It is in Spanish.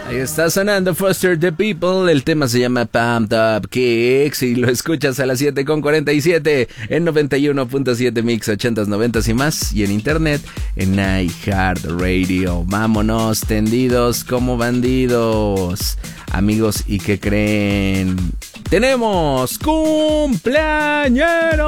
Ahí está sonando Foster the People. El tema se llama Pumped Up Kicks y lo escuchas a las 7:47 en 91.7 Mix 80s, 90s y más. Y en internet en iHeartRadio. Vámonos tendidos como bandidos. Amigos, ¿y qué creen? ¡Tenemos cumpleañero!